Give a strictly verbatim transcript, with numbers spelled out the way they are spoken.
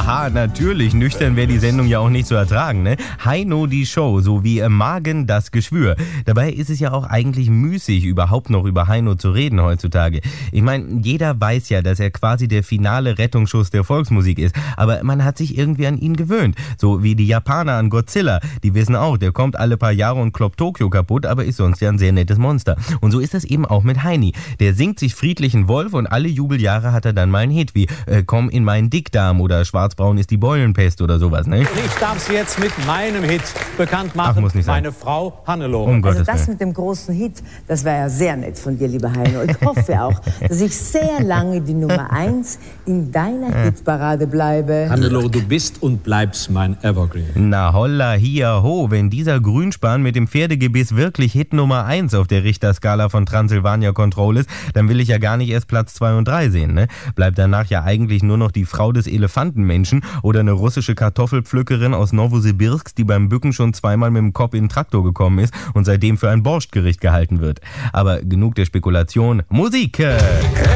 Haha, natürlich. Nüchtern wäre die Sendung ja auch nicht zu ertragen, ne? Heino die Show, so wie im Magen das Geschwür. Dabei ist es ja auch eigentlich müßig, überhaupt noch über Heino zu reden heutzutage. Ich meine, jeder weiß ja, dass er quasi der finale Rettungsschuss der Volksmusik ist. Aber man hat sich irgendwie an ihn gewöhnt. So wie die Japaner an Godzilla. Die wissen auch, der kommt alle paar Jahre und kloppt Tokio kaputt, aber ist sonst ja ein sehr nettes Monster. Und so ist das eben auch mit Heini. Der singt sich friedlich einen Wolf und alle Jubeljahre hat er dann mal einen Hit wie äh, Komm in meinen Dickdarm oder Schwarzbraun ist die Beulenpest oder sowas, ne? Ich darf Sie jetzt mit meinem Hit bekannt machen. Ach, muss nicht sein. Meine Frau Hannelore. Um Also Gottes das Willen. mit dem großen Hit, das war ja sehr nett von dir, lieber Heino. Ich hoffe auch, dass ich sehr lange die Nummer eins in deiner Hitparade bleibe. Hannelore, du bist und bleibst mein Evergreen. Na holla hier ho, wenn dieser Grünspan mit dem Pferdegebiss wirklich Hit Nummer eins auf der Richterskala von Transylvania Control ist, dann will ich ja gar nicht erst Platz zwei und drei sehen, ne? Bleibt danach ja eigentlich nur noch die Frau des Elefantenmenschen oder eine russische Kartoffelpflückerin aus Novosibirsk, die beim Bücken schon zweimal mit dem Kopf in den Traktor gekommen ist und seitdem für ein Borschtgericht gehalten wird. Aber genug der Spekulation. Musik!